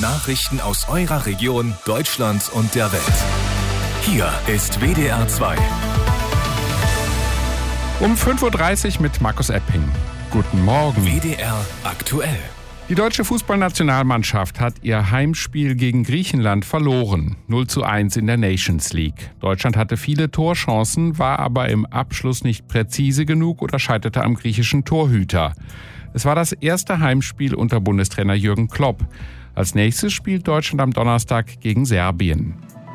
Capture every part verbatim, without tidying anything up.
Nachrichten aus eurer Region, Deutschland und der Welt. Hier ist W D R zwei. Um fünf Uhr dreißig mit Markus Epping. Guten Morgen. W D R aktuell. Die deutsche Fußballnationalmannschaft hat ihr Heimspiel gegen Griechenland verloren. null zu eins in der Nations League. Deutschland hatte viele Torchancen, war aber im Abschluss nicht präzise genug oder scheiterte am griechischen Torhüter. Es war das erste Heimspiel unter Bundestrainer Jürgen Klopp. Als nächstes spielt Deutschland am Donnerstag gegen Serbien.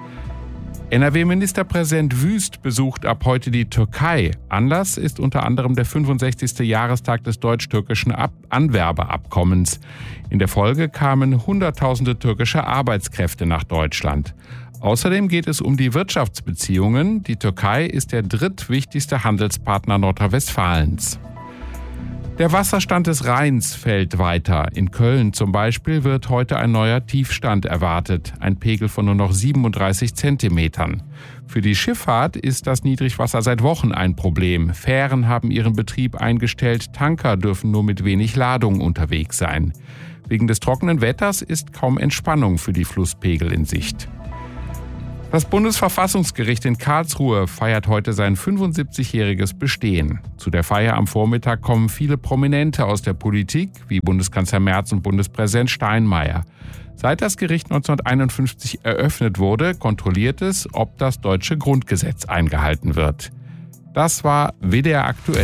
N R W-Ministerpräsident Wüst besucht ab heute die Türkei. Anlass ist unter anderem der fünfundsechzigste Jahrestag des deutsch-türkischen Ab- Anwerbeabkommens. In der Folge kamen Hunderttausende türkische Arbeitskräfte nach Deutschland. Außerdem geht es um die Wirtschaftsbeziehungen. Die Türkei ist der drittwichtigste Handelspartner Nordrhein-Westfalens. Der Wasserstand des Rheins fällt weiter. In Köln zum Beispiel wird heute ein neuer Tiefstand erwartet, ein Pegel von nur noch siebenunddreißig Zentimetern. Für die Schifffahrt ist das Niedrigwasser seit Wochen ein Problem. Fähren haben ihren Betrieb eingestellt, Tanker dürfen nur mit wenig Ladung unterwegs sein. Wegen des trockenen Wetters ist kaum Entspannung für die Flusspegel in Sicht. Das Bundesverfassungsgericht in Karlsruhe feiert heute sein fünfundsiebzigjähriges Bestehen. Zu der Feier am Vormittag kommen viele Prominente aus der Politik, wie Bundeskanzler Merz und Bundespräsident Steinmeier. Seit das Gericht neunzehnhunderteinundfünfzig eröffnet wurde, kontrolliert es, ob das deutsche Grundgesetz eingehalten wird. Das war W D R aktuell.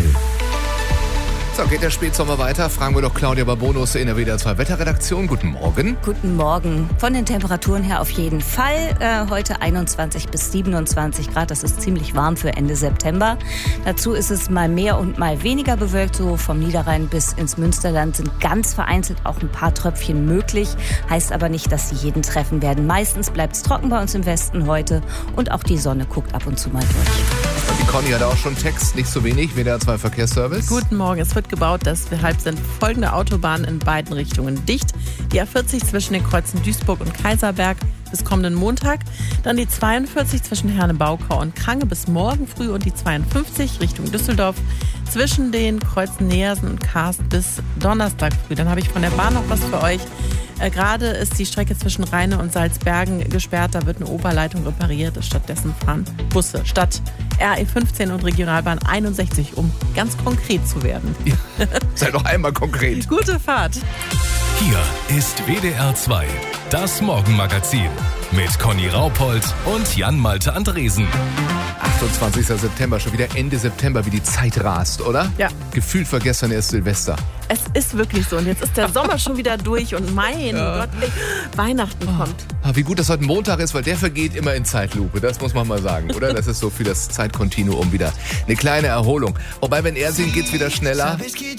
So, geht der Spätsommer weiter? Fragen wir doch Claudia Babonus in der W D R zwei Wetterredaktion. Guten Morgen. Guten Morgen. Von den Temperaturen her auf jeden Fall. Äh, heute einundzwanzig bis siebenundzwanzig Grad. Das ist ziemlich warm für Ende September. Dazu ist es mal mehr und mal weniger bewölkt. So vom Niederrhein bis ins Münsterland sind ganz vereinzelt auch ein paar Tröpfchen möglich. Heißt aber nicht, dass sie jeden treffen werden. Meistens bleibt es trocken bei uns im Westen heute. Und auch die Sonne guckt ab und zu mal durch. Und die Conny hat auch schon Text, nicht so wenig. W D R zwei Verkehrsservice. Guten Morgen. Es wird gebaut, deshalb sind folgende Autobahnen in beiden Richtungen dicht. Die A vierzig zwischen den Kreuzen Duisburg und Kaiserberg bis kommenden Montag. Dann die zweiundvierzig zwischen Herne-Baukau und Krange bis morgen früh und die zweiundfünfzig Richtung Düsseldorf zwischen den Kreuzen Neersen und Karst bis Donnerstag früh. Dann habe ich von der Bahn noch was für euch. Äh, gerade ist die Strecke zwischen Rheine und Salzbergen gesperrt. Da wird eine Oberleitung repariert. Stattdessen fahren Busse statt R E fünfzehn und Regionalbahn einundsechzig, um ganz konkret zu werden. Ja, sei doch einmal konkret. Gute Fahrt. Hier ist W D R zwei, das Morgenmagazin mit Conny Raupold und Jan-Malte Andresen. achtundzwanzigster September, schon wieder Ende September, wie die Zeit rast, oder? Ja. Gefühlt vergessen erst Silvester. Es ist wirklich so. Und jetzt ist der Sommer schon wieder durch und mein Ja. Gott, ey, Weihnachten kommt. Ah, wie gut, dass heute Montag ist, weil der vergeht immer in Zeitlupe. Das muss man mal sagen, oder? Das ist so für das Zeitkontinuum wieder eine kleine Erholung. Wobei, wenn er singt, geht's wieder schneller.